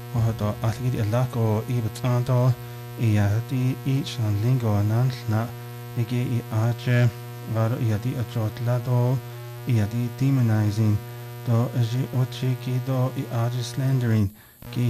do algid ilako ibatando iadi each and lingo anantna igi I aje var iadi ajotlado iadi demonizing do aji ochiki do I aje slandering ki